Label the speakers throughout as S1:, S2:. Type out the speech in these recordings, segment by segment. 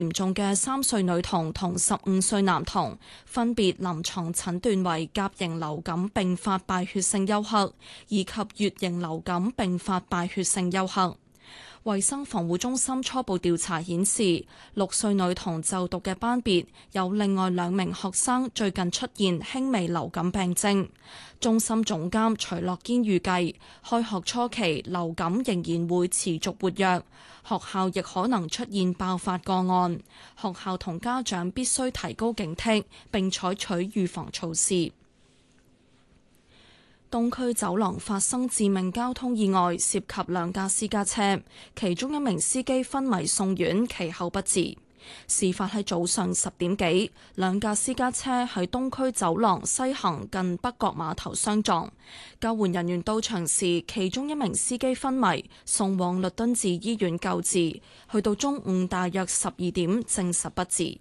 S1: 嚴重嘅3歲女童同15歲男童，分別臨床診斷為甲型流感併發敗血性休克以及乙型流感併發敗血性休克。衛生防護中心初步調查顯示，6歲女童就讀嘅班別有另外2名學生最近出現輕微流感病徵。中心總監徐樂堅預計，開學初期流感仍然會持續活躍，學校亦可能出現爆發個案。學校同家長必須提高警惕，並採取預防措施。東區走廊發生致命交通意外，涉及2架私家車，其中1名司機昏迷送院，其後不治。事發喺早上10點幾，2架私家車喺東區走廊西行近北角碼頭相撞。救援人員到場時，其中1名司機昏迷，送往律敦治醫院救治，去到中午大約12點，證實不治。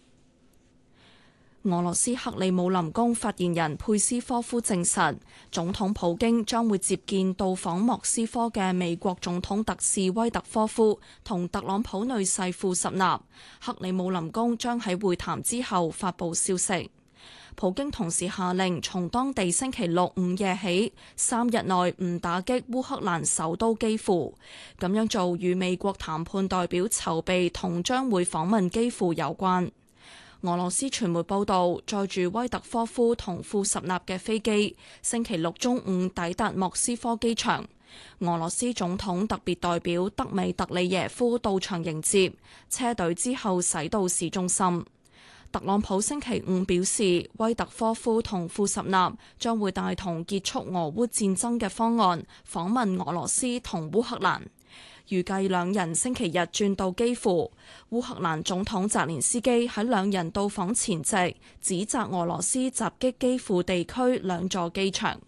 S1: 俄羅斯克里姆林宮發言人佩斯科夫證實，總統普京將會接見到訪莫斯科嘅美國總統特使威特科夫同特朗普女婿庫什納。克里姆林宮將喺會談之後發布消息。普京同時下令從當地星期六午夜起3日內唔打擊烏克蘭首都基輔。咁樣做與美國談判代表籌備同將會訪問基輔有關。俄羅斯傳媒報道，載住威特科夫同庫什納嘅飛機星期六中午抵達莫斯科機場。俄羅斯總統特別代表德米特里耶夫到場迎接，車隊之後駛到市中心。特朗普星期五表示，威特科夫同庫什納將會帶同結束俄烏戰爭嘅方案訪問俄羅斯同烏克蘭。預計2人星期日轉到基輔。烏克蘭總統澤連斯基喺2人到訪前夕，指責俄羅斯襲擊基輔地區2座機場。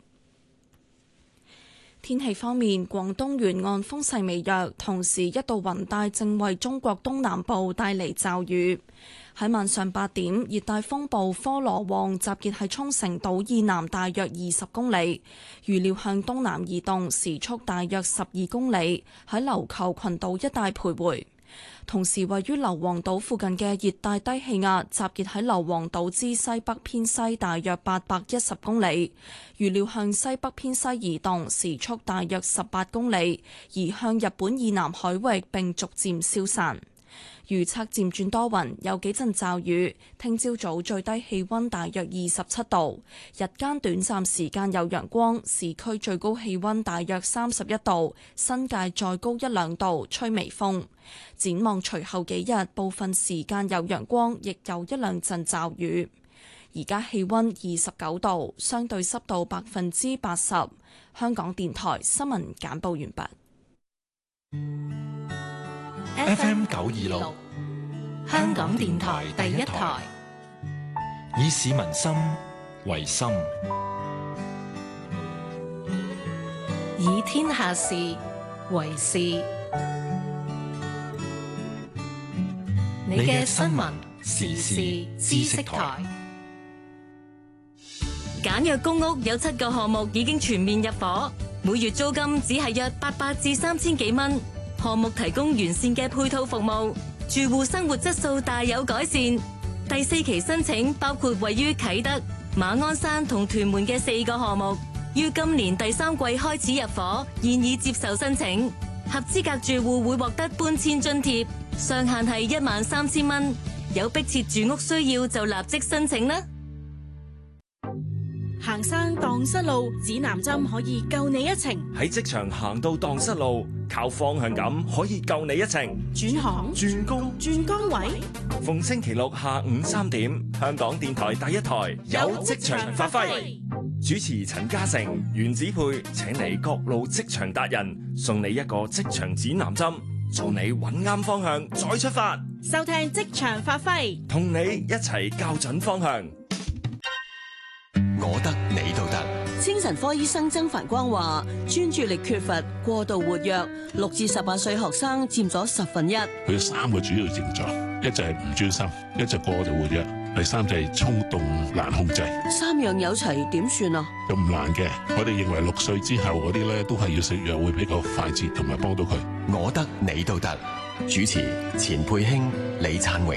S1: 天氣方面，廣東沿岸風勢微弱，同時一道雲帶正為中國東南部帶嚟驟雨。喺晚上8點，熱帶風暴科羅旺集結喺沖繩島以南大約20公里，預料向東南移動，時速大約12公里，喺琉球群島一帶徘徊。同時，位於硫磺島附近嘅熱帶低氣壓集結喺硫磺島之西北偏西大約810公里，預料向西北偏西移動，時速大約18公里，移向日本以南海域並逐漸消散。預測漸轉多雲，有幾陣驟雨。聽朝早最低氣溫大約27度，日間短暫時間有陽光，市區最高氣溫大約31度，新界再高1-2度，吹微風。展望隨後幾日，部分時間有陽光，亦有1-2陣驟雨。而家氣溫29度，相對濕度80%。香港電台新聞簡報完畢。
S2: FM 926，香港電台第一台，以市民心為心，
S3: 以天下事為事。你嘅新聞時事知識台。
S4: 簡約公屋有7個項目已經全面入伙，每月租金只係約800至3000幾蚊。項目提供完善嘅配套服務，住戶生活質素大有改善。第4期申請包括位於啟德、馬鞍山同屯門嘅4個項目，於今年第3季開始入伙，現已接受申請。合資格住戶會獲得搬遷津貼，上限係13000蚊。有迫切住屋需要就立即申請啦。
S5: 行山蕩失路，指南針可以救你一程。
S6: 喺職場行到蕩失路，靠方向感可以救你一程。
S5: 轉行、
S6: 轉工、
S5: 轉崗位，
S6: 逢星期六下午3點，香港電台第一台有職場發揮。主持陳嘉誠、袁子佩請嚟各路職場達人，送你一個職場指南針，助你揾啱方向再出發。
S5: 收聽職場發揮，
S6: 同你一齊校準方向。
S2: 我得你都得。
S7: 精神科醫生曾繁光話，專注力缺乏、過度活躍，6至18歲學生佔咗1/10。
S8: 佢有3個主要症狀，一就係唔專心，一就過度活躍，第3就係衝動難控制。
S7: 3樣有齊點算啊？
S8: 就唔難嘅，我哋認為6歲之後嗰啲咧，都係要食藥會比較快捷同埋幫到佢。
S2: 我得你都得。
S9: 主持錢佩卿、李燦榮。